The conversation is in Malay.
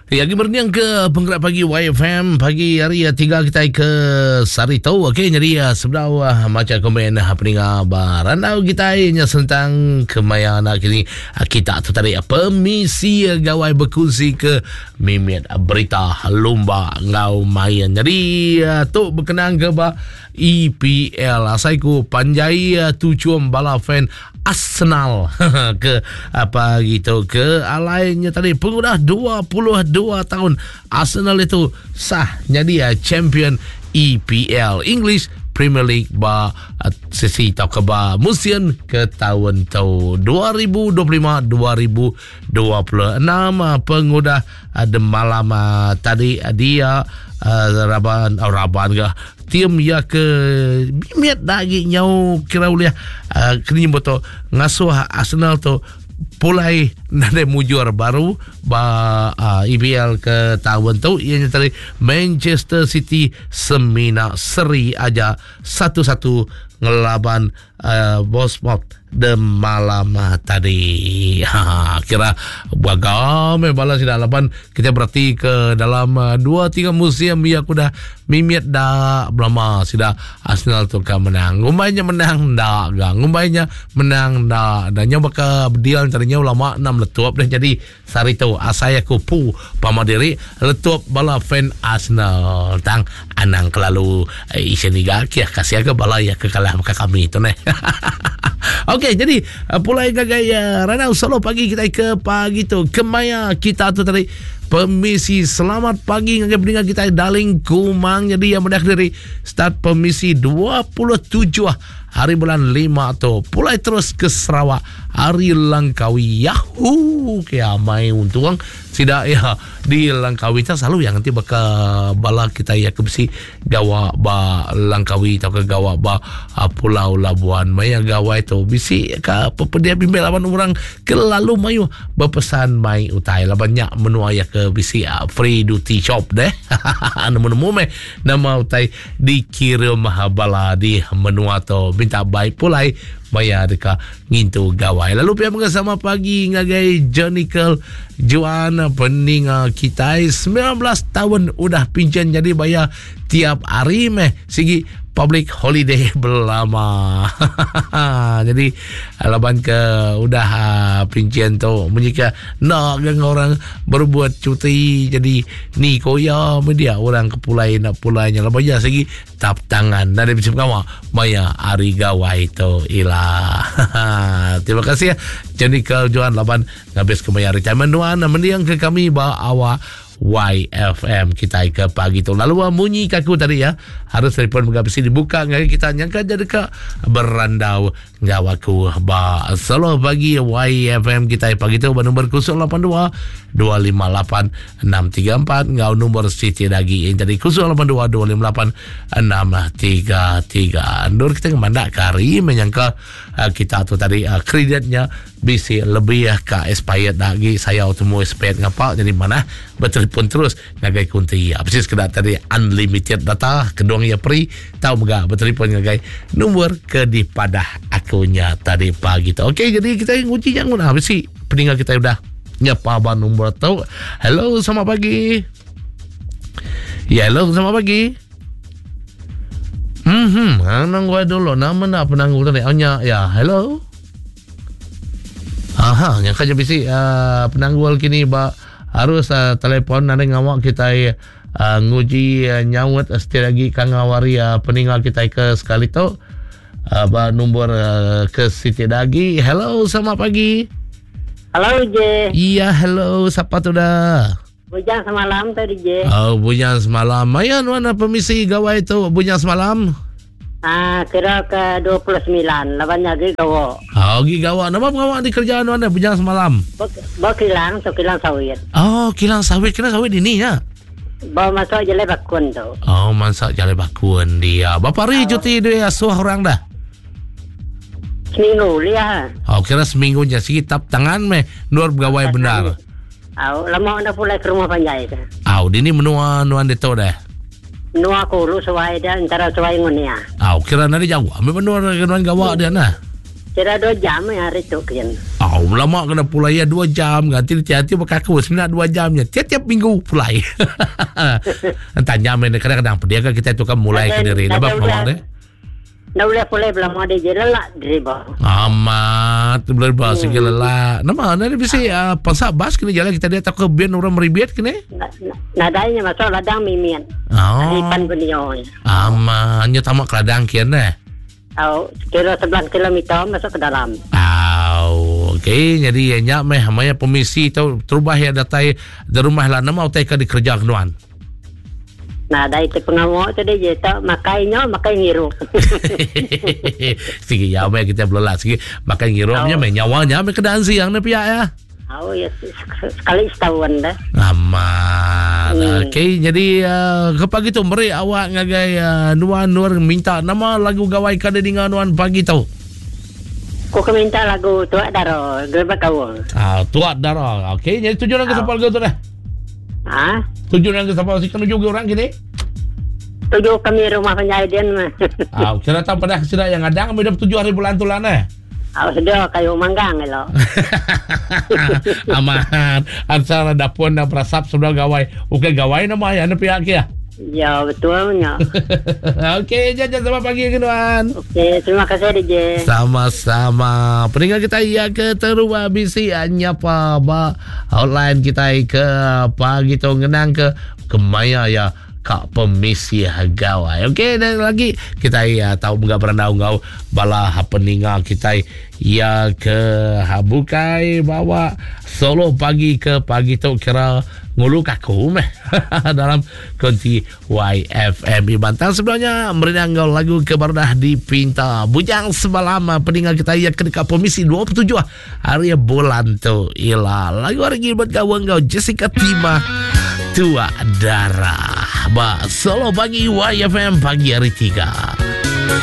Lagi berniang ke penggerak pagi YFM pagi hari 3 kita ke Sarito. Okey, jadi sebelah macam komen peningat barandau kita nya tentang kemayana kini kita tu tadi permisi gawai berkongsi ke mimit berita lomba ngau main. Jadi tu berkenaan ke EPL asaiku panjai tujuan bala fan Arsenal ke apa gitu ke alainya tadi pengudah 22 tahun Arsenal itu sah jadi champion EPL English Premier League sesi tau ke musim ke tahun 2025-2026 pengudah ada malam tadi dia raban ke tim ya ke bimiat lagi nyau kira uliah kini betul ngasuh Arsenal tu pulai nade mujur baru EPL ke tahun tu ianya tadi Manchester City semina seri aja 1-1 ngelaban Bournemouth de malam tadi. Kira bagame bala sida laban kita berarti ke dalam 2-3 musim ya kuda mimit dah belama sida Arsenal tu kan menang. Ngumbainya menang dah gang. Ngumbainya menang dah. Dan nyoba ke bedial tadinya ulama 6 letup dah jadi sarito asaya kupu pamadiri letup bala fan Arsenal tang anang kelalu iseniga kia kasih ke bala ya ke kalah maka kami itu neh. Okey, jadi pulai gagaya Ranau solo pagi kita ke pagi tu kemaya kita tu tadi permisi selamat pagi ngagai pendengar kita daling kumang jadi yang mendak dari start permisi 27 hari bulan 5 tu pulai terus ke Sarawak hari Langkawi Yahoo kiamai untung tidak ya di Langkawi kita selalu yang nanti bakal bala kita ya ke besi gawa Langkawi atau ke gawa Pulau Labuan maya gawa itu bisi ke pepedia bimbel lawan orang ke lalu mayu berpesan mai utai labannya menua ya ke bisi free duty shop deh nemu meh nama utai dikirim bala di menua tu minta baik pulai maya deka ngintu gawai lalu pihak mengesama pagi ngagai Jonikel Joan peninga kita 19 tahun udah pincen jadi bayar tiap hari meh sigi public holiday berlama. Jadi laban ke udah pincen tu menyika nak gang orang berbuat cuti jadi ni koya media orang kepulai nak pulainya laban ya segi tap tangan dari bisip kawa maya hari gawai tu ilah. Terima kasih ya Jenikel Joan laban ngabis ke maya retirement nuan mendiang ke kami bawa YFM kita ke pagi tu lalu munyi kaku tadi ya harus telefon mengabisi dibuka ngaji kita nyangka jadi ke berandau ngawaku solo pagi YFM kita pagi tu nombor 082 258 634 ngau nombor Siti lagi jadi 082 258 633 nur kita ngemandak kari menyangka kita tu tadi kreditnya bisa lebih ke expired lagi saya auto expired ngapa jadi mana bertelepon terus ngagai kunti apa sih sekedar tadi unlimited data kedua ya free tahu enggak bertelepon ngagai nomor ke di pada akunnya tadi pagi tu. Okey, jadi kita nguci yang mana habis sih peninggal kita udah nyapa ban nomor tu. Hello selamat pagi ya hello selamat pagi nang gua dulu nama nak penanggung tadi ya hello yang kerja bisi penanggul kini harus telepon nanti ngawak kita nguji nyawut setiap lagi kang awari peninggal kita ke sekali tu nombor ke Siti lagi. Hello selamat pagi. Halo Je. Iya hello siapa tu dah? Bujang semalam tadi Je. Oh bujang semalam. Mayan mana permisi gawai tu bujang semalam? Kira ke 29 lawan lagi gawa. Gi gawa. Nama gawa di kerjaan mana bujang semalam? Kilang sawit. Oh kilang sawit ini ya. Bawa masuk Jalai Bakun tu. Oh masak Jalai Bakun dia. Berapa hari cuti dia asuh orang dah? Seminggu dia. Kira seminggu je sikit tap tangan meh nur pegawai benar. Lama anda pulai ke rumah panjai tu. Dini menua nuan deto dah. Menua kuru sawai dah antara sawai ngunia. Kira nari jauh. Ambil menua nuan gawa dia nah. Kira 2 jam ya hari tu kian. Lama kena pulai 2 jam. Nanti hati-hati berkaku sebenarnya 2 jamnya. Tiap-tiap minggu pulai. Tanya kadang-kadang perniaga kita itu kan mulai ke diri. Nampak ngomong deh. Dah boleh pulai belum ada je lelak driba. Amat berba segala lah. Nama ada bisa pasal bas kini jalan kita dia tak ke bian orang meribet kini. Nadanya masuk ladang mimian. Ipan beliau. Amat nya tamak ladang kian deh. Kira 11 kilometer masuk ke dalam. Okey, jadi nya meh hamanya pemisi tu terubah ya datai di rumah lah nama utai ka dikerja kenuan. Nah, dari pengawal tu dia je tak makainya makai ngiru. Sige ya meh kita belum lagi makai ngirunya meh nyawanya meh kedaan siang na pihak ya. Ya sekali setahun dah. Amat. Okey, jadi ke pagi tu meri awak ngagai nuan minta nama lagu gawai kada dengan nuan pagi tu. Ko minta lagu Tuak Dara, Gerbak Kawul. Tuak Dara. Okey, jadi tujuan ke siapa lagu tu dah? Tujuan ke siapa sih kena juga orang gini? Tujuh kami rumah penyajian mah. Kira tahu pada sudah yang ada kami dah 7 hari bulan tulan sudah kayu manggang lo. Aman. Ansara dapun dah prasap sudah gawai. Okey gawai nama ya anda pihak ya. Ya betulnya. Okey, jajan sama pagi kenuan. Okey, terima kasih DJ. Sama-sama. Peninggal kita ya ke terua bisi nyapa ba online kita ke pagi tu ngenang ke kemaya ya kak pemisi gawai. Okey, dan lagi kita tahu enggak pernah ngau bala peninggal kita ya ke habukai bawa solo pagi ke pagi tu kira ngulu kaku meh dalam konti YFM Bantang. Sebelumnya merinang lagu kebardah di Pinta Bujang Sebalama peninggal kita ya kedekat pemisi 27 hari bulan tu ila lagu hari ini buat kawan kau Jessica Tima Tuak Dara ba solo pagi YFM pagi hari 3.